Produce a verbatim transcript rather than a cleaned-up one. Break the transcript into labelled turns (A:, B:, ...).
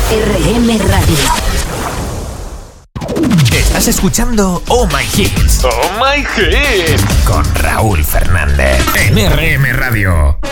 A: R M Radio.
B: Estás escuchando Oh My Hits.
C: Oh My Hits.
B: Con Raúl Fernández. En R M Radio.